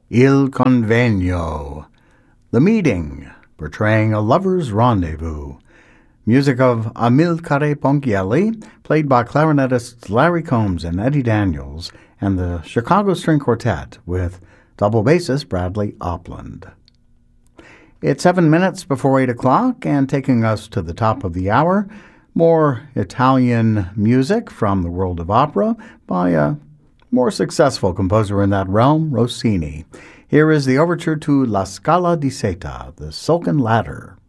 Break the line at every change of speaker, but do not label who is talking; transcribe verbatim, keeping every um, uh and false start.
Il Convegno, The Meeting, portraying a lover's rendezvous. Music of Amilcare Ponchielli, played by clarinetists Larry Combs and Eddie Daniels, and the Chicago String Quartet with double bassist Bradley Opland. It's seven minutes before eight o'clock, and taking us to the top of the hour, more Italian music from the world of opera by a more successful composer in that realm, Rossini. Here is the overture to La Scala di Seta, The Silken Ladder.